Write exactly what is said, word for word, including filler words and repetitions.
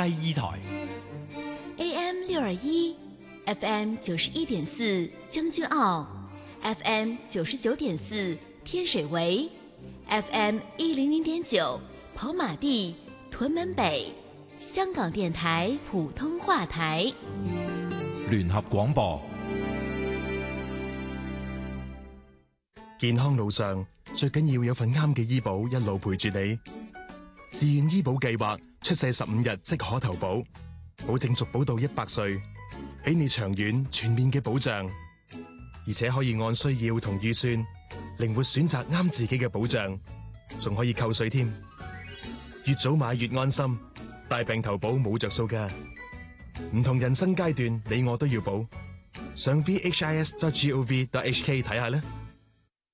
二台 A M 六二一 F M 九十一点四将軍澳 F M 九十九點四天水圍 F M 一零零點九跑馬地屯門北，香港電台普通話台聯合廣播。 健康路上最緊要有份啱嘅醫保一路陪住你。自願醫保計劃出世十五日即可投保，保證續保到一百歲，俾你長遠全面嘅保障，而且可以按需要同預算靈活選擇啱自己嘅保障，仲可以扣稅添。越早買越安心，大病投保冇着數㗎。唔同人生階段，你我都要保。上 v h i s dot gov dot h k 睇下啦。